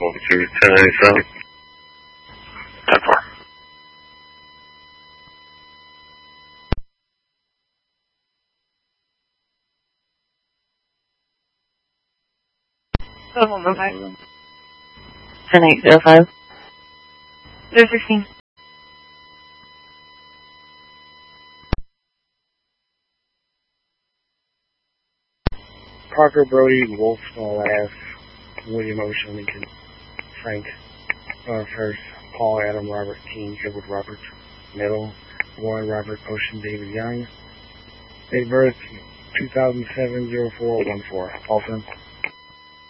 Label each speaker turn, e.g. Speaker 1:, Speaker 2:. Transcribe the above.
Speaker 1: to 1097. 10-4.
Speaker 2: Go home, 5.
Speaker 3: 10805.
Speaker 2: 016.
Speaker 4: Parker, Brody, Wolf, Small Ass, William Ocean, Lincoln, Frank, First, Paul, Adam, Robert, King, Edward, Robert, Middle, Warren, Robert, Ocean, David Young. Date of birth, 2007-0414. Paulson.